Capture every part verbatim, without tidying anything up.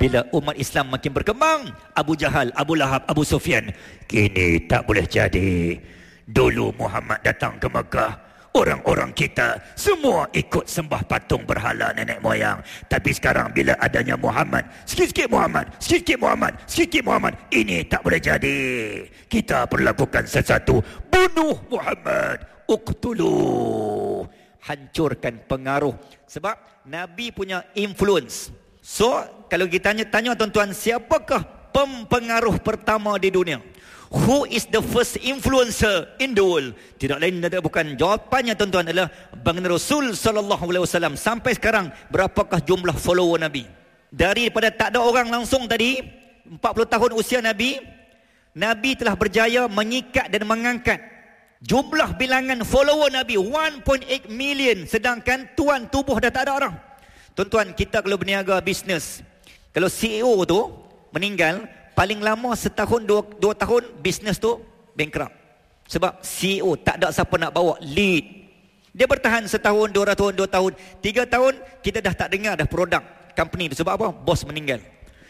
Bila umat Islam makin berkembang, Abu Jahal, Abu Lahab, Abu Sufyan, kini tak boleh jadi. Dulu Muhammad datang ke Mekah, orang-orang kita semua ikut sembah patung berhala nenek moyang. Tapi sekarang bila adanya Muhammad, sikit-sikit Muhammad, sikit-sikit Muhammad, sikit-sikit Muhammad, ini tak boleh jadi. Kita perlu lakukan sesuatu. Bunuh Muhammad, uqtulu. Hancurkan pengaruh. Sebab Nabi punya influence. So, kalau kita tanya, tanya tuan-tuan, siapakah pempengaruh pertama di dunia? Who is the first influencer in the world? Tidak lain dan bukan, jawapannya tuan-tuan adalah Baginda Rasul sallallahu alaihi wasallam. Sampai sekarang berapakah jumlah follower Nabi? Daripada tak ada orang langsung tadi, empat puluh tahun usia Nabi, Nabi telah berjaya mengikat dan mengangkat jumlah bilangan follower Nabi one point eight million, sedangkan tuan tubuh dah tak ada orang. Tuan-tuan, kita kalau berniaga bisnes, kalau C E O tu meninggal, paling lama setahun, dua, dua tahun, bisnes tu bankrupt. Sebab C E O tak ada siapa nak bawa lead. Dia bertahan setahun, dua tahun, dua tahun, tiga tahun, kita dah tak dengar dah produk company tu. Sebab apa? Bos meninggal.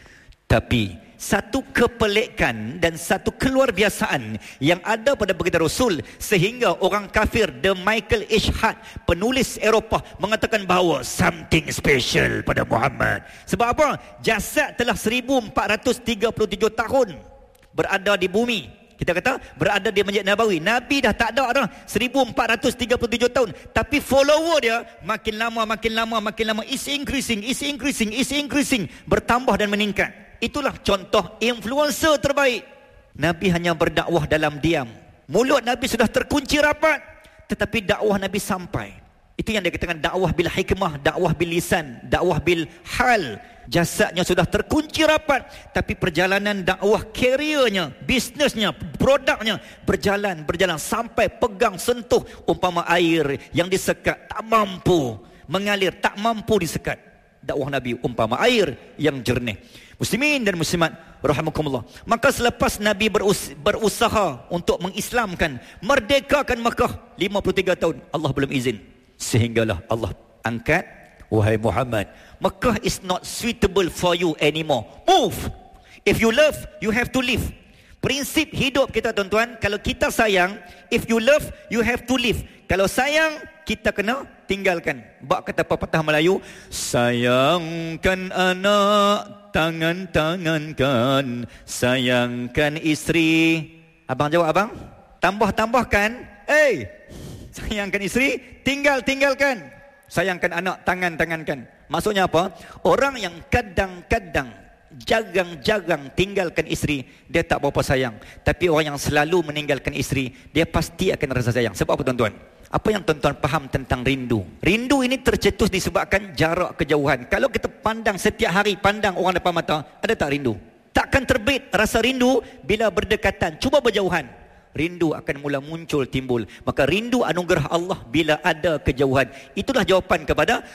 Tapi satu kepelekan dan satu keluarbiasaan yang ada pada baginda Rasul, sehingga orang kafir, The Michael H. Hart, penulis Eropah, mengatakan bahawa something special pada Muhammad. Sebab apa? Jasad telah seribu empat ratus tiga puluh tujuh tahun berada di bumi. Kita kata berada di Masjid Nabawi. Nabi dah tak ada dah, seribu empat ratus tiga puluh tujuh tahun. Tapi follower dia makin lama, makin lama, makin lama, is increasing, is increasing, is increasing, bertambah dan meningkat. Itulah contoh influencer terbaik. Nabi hanya berdakwah dalam diam. Mulut Nabi sudah terkunci rapat, tetapi dakwah Nabi sampai. Itu yang dia katakan dakwah bil hikmah, dakwah bil lisan, dakwah bil hal. Jasadnya sudah terkunci rapat, tapi perjalanan dakwah, kariernya, bisnesnya, produknya berjalan, berjalan sampai pegang sentuh. Umpama air yang disekat tak mampu mengalir, tak mampu disekat. Dakwah Nabi umpama air yang jernih. Muslimin dan muslimat rahimakumullah. Maka selepas Nabi berus berusaha untuk mengislamkan, merdekakan Makkah lima puluh tiga tahun, Allah belum izin. Sehinggalah Allah angkat, wahai Muhammad, Makkah is not suitable for you anymore. Move. If you love, you have to live. Prinsip hidup kita tuan-tuan, kalau kita sayang, if you love, you have to live. Kalau sayang, kita kena tinggalkan. Bak kata pepatah Melayu, sayangkan anak, tangan-tangankan, sayangkan isteri. Abang jawab abang, tambah-tambahkan. Eh, hey, sayangkan isteri, tinggal-tinggalkan. Sayangkan anak, tangan-tangankan. Maksudnya apa? Orang yang kadang-kadang, jarang-jarang tinggalkan isteri, dia tak berapa sayang. Tapi orang yang selalu meninggalkan isteri, dia pasti akan rasa sayang. Sebab apa tuan-tuan? Apa yang tuan-tuan faham tentang rindu? Rindu ini tercetus disebabkan jarak kejauhan. Kalau kita pandang setiap hari, pandang orang depan mata, ada tak rindu? Takkan terbit rasa rindu bila berdekatan. Cuba berjauhan, rindu akan mula muncul, timbul. Maka rindu anugerah Allah bila ada kejauhan. Itulah jawapan kepada